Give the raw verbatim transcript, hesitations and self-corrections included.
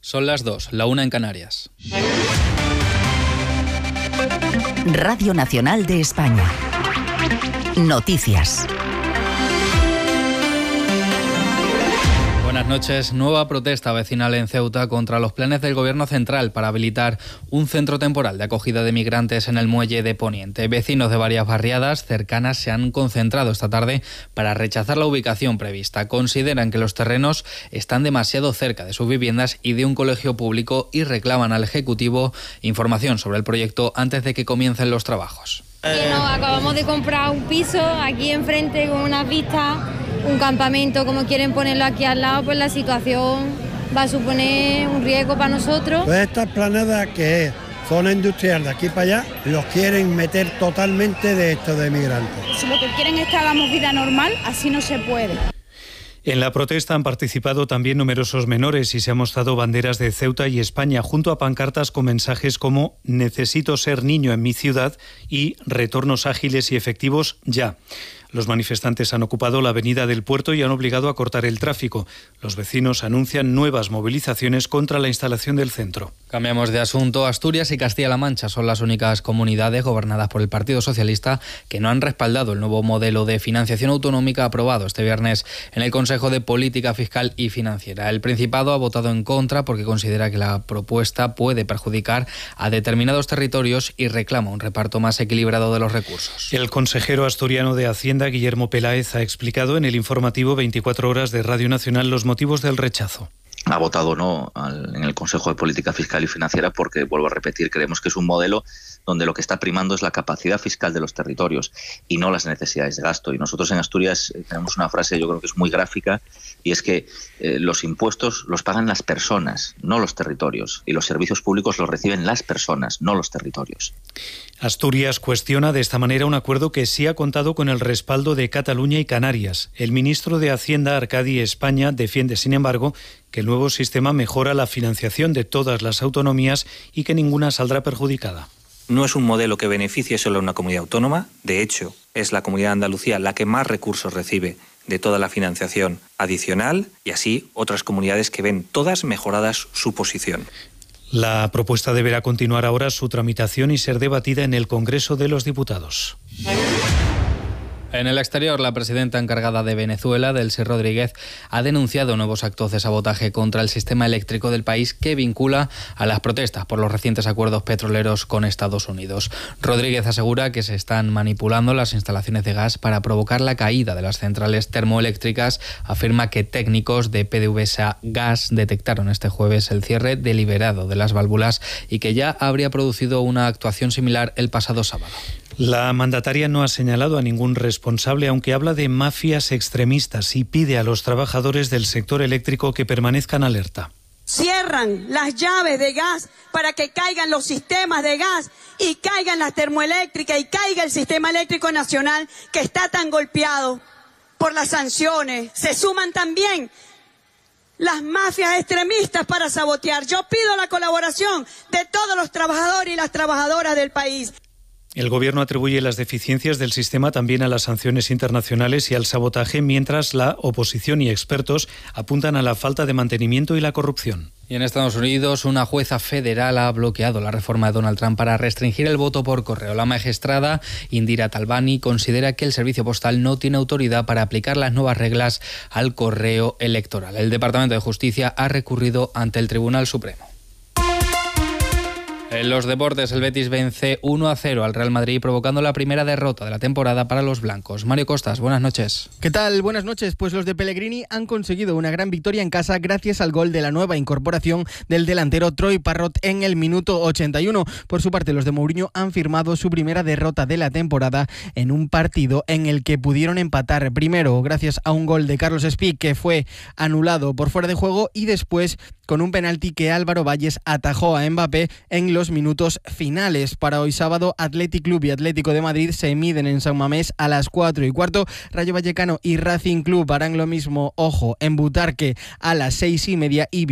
Son las dos, la una en Canarias. Radio Nacional de España. Noticias. Buenas noches. Nueva protesta vecinal en Ceuta contra los planes del Gobierno central para habilitar un centro temporal de acogida de migrantes en el muelle de Poniente. Vecinos de varias barriadas cercanas se han concentrado esta tarde para rechazar la ubicación prevista. Consideran que los terrenos están demasiado cerca de sus viviendas y de un colegio público y reclaman al Ejecutivo información sobre el proyecto antes de que comiencen los trabajos. Que nos acabamos de comprar un piso aquí enfrente con unas vistas, un campamento, como quieren ponerlo aquí al lado, pues la situación va a suponer un riesgo para nosotros. Pues esta esplanada, que es zona industrial de aquí para allá, los quieren meter totalmente de esto de migrantes. Si lo que quieren es que hagamos vida normal, así no se puede. En la protesta han participado también numerosos menores y se han mostrado banderas de Ceuta y España junto a pancartas con mensajes como «Necesito ser niño en mi ciudad» y «Retornos ágiles y efectivos ya». Los manifestantes han ocupado la avenida del Puerto y han obligado a cortar el tráfico. Los vecinos anuncian nuevas movilizaciones contra la instalación del centro. Cambiamos de asunto. Asturias y Castilla-La Mancha son las únicas comunidades gobernadas por el Partido Socialista que no han respaldado el nuevo modelo de financiación autonómica aprobado este viernes en el Consejo de Política Fiscal y Financiera. El Principado ha votado en contra porque considera que la propuesta puede perjudicar a determinados territorios y reclama un reparto más equilibrado de los recursos. El consejero asturiano de Hacienda, Guillermo Peláez, ha explicado en el informativo veinticuatro horas de Radio Nacional los motivos del rechazo. Ha votado no al, en el Consejo de Política Fiscal y Financiera porque, vuelvo a repetir, creemos que es un modelo donde lo que está primando es la capacidad fiscal de los territorios y no las necesidades de gasto. Y nosotros en Asturias eh, tenemos una frase, yo creo que es muy gráfica, y es que eh, los impuestos los pagan las personas, no los territorios, y los servicios públicos los reciben las personas, no los territorios. Asturias cuestiona de esta manera un acuerdo que sí ha contado con el respaldo de Cataluña y Canarias. El ministro de Hacienda, Arcadi España, defiende, sin embargo, que el nuevo sistema mejora la financiación de todas las autonomías y que ninguna saldrá perjudicada. No es un modelo que beneficie solo a una comunidad autónoma. De hecho, es la Comunidad de Andalucía la que más recursos recibe de toda la financiación adicional y así otras comunidades que ven todas mejoradas su posición. La propuesta deberá continuar ahora su tramitación y ser debatida en el Congreso de los Diputados. En el exterior, la presidenta encargada de Venezuela, Delcy Rodríguez, ha denunciado nuevos actos de sabotaje contra el sistema eléctrico del país que vincula a las protestas por los recientes acuerdos petroleros con Estados Unidos. Rodríguez asegura que se están manipulando las instalaciones de gas para provocar la caída de las centrales termoeléctricas. Afirma que técnicos de PDVSA Gas detectaron este jueves el cierre deliberado de las válvulas y que ya habría producido una actuación similar el pasado sábado. La mandataria no ha señalado a ningún responsable, aunque habla de mafias extremistas y pide a los trabajadores del sector eléctrico que permanezcan alerta. Cierran las llaves de gas para que caigan los sistemas de gas y caigan las termoeléctricas y caiga el sistema eléctrico nacional que está tan golpeado por las sanciones. Se suman también las mafias extremistas para sabotear. Yo pido la colaboración de todos los trabajadores y las trabajadoras del país. El Gobierno atribuye las deficiencias del sistema también a las sanciones internacionales y al sabotaje, mientras la oposición y expertos apuntan a la falta de mantenimiento y la corrupción. Y en Estados Unidos, una jueza federal ha bloqueado la reforma de Donald Trump para restringir el voto por correo. La magistrada Indira Talvani considera que el servicio postal no tiene autoridad para aplicar las nuevas reglas al correo electoral. El Departamento de Justicia ha recurrido ante el Tribunal Supremo. En los deportes, el Betis vence uno a cero al Real Madrid, provocando la primera derrota de la temporada para los blancos. Mario Costas, buenas noches. ¿Qué tal? Buenas noches. Pues los de Pellegrini han conseguido una gran victoria en casa gracias al gol de la nueva incorporación del delantero Troy Parrott en el minuto ochenta y uno. Por su parte, los de Mourinho han firmado su primera derrota de la temporada en un partido en el que pudieron empatar primero gracias a un gol de Carlos Espí que fue anulado por fuera de juego y después con un penalti que Álvaro Valles atajó a Mbappé en los minutos finales. Para hoy sábado, Athletic Club y Atlético de Madrid se miden en San Mamés a las cuatro y cuarto. Rayo Vallecano y Racing Club harán lo mismo, ojo, en Butarque a las seis y media y